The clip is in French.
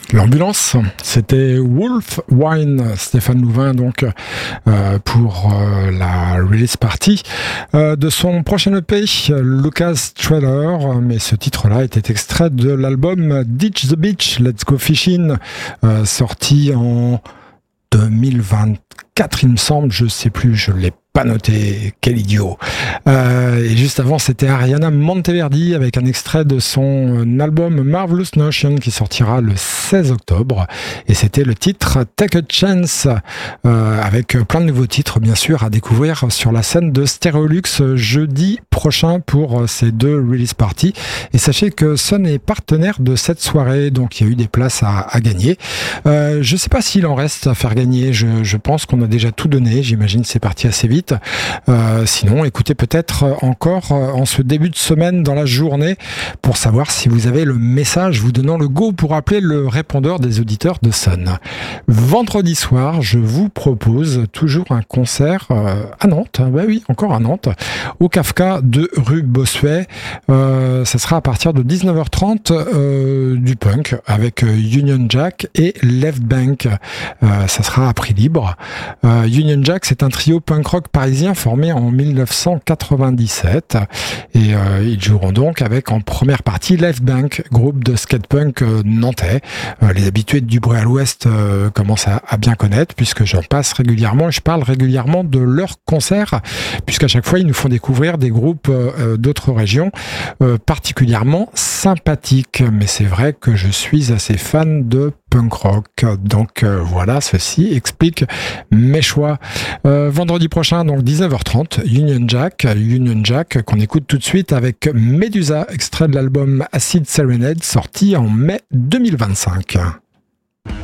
L'ambulance, c'était Wolf Wine, Stéphane Louvain donc pour la release party de son prochain EP, Lucas Trailer, mais ce titre-là était extrait de l'album Ditch the Beach, Let's Go Fishing, sorti en 2024 il me semble, je sais plus, je l'ai pas noté, quel idiot. Et juste avant, c'était Ariana Monteverdi avec un extrait de son album Marvelous Notion qui sortira le 16 octobre. Et c'était le titre Take a Chance, avec plein de nouveaux titres, bien sûr, à découvrir sur la scène de Stereolux jeudi prochain pour ces deux release parties. Et sachez que Sun est partenaire de cette soirée, donc il y a eu des places à gagner. Je sais pas s'il en reste à faire gagner, je pense qu'on a déjà tout donné, j'imagine c'est parti assez vite. Sinon, écoutez peut-être encore en ce début de semaine dans la journée pour savoir si vous avez le message vous donnant le go pour appeler le répondeur des auditeurs de Sun. Vendredi soir, je vous propose toujours un concert à Nantes, bah oui, encore à Nantes, au Kafka de rue Bossuet. Ça sera à partir de 19h30 du punk avec Union Jack et Left Bank. Ça sera à prix libre. Union Jack, c'est un trio punk rock parisien formé en 1997 et ils joueront donc avec en première partie Left Bank, groupe de skatepunk nantais. Les habitués du bruit à l'ouest commencent à bien connaître puisque j'en passe régulièrement et je parle régulièrement de leurs concerts puisqu'à chaque fois ils nous font découvrir des groupes d'autres régions particulièrement sympathiques, mais c'est vrai que je suis assez fan de punk rock, donc voilà, ceci explique mes choix. Vendredi prochain, donc 19h30, Union Jack qu'on écoute tout de suite avec Medusa, extrait de l'album Acid Serenade sorti en mai 2025.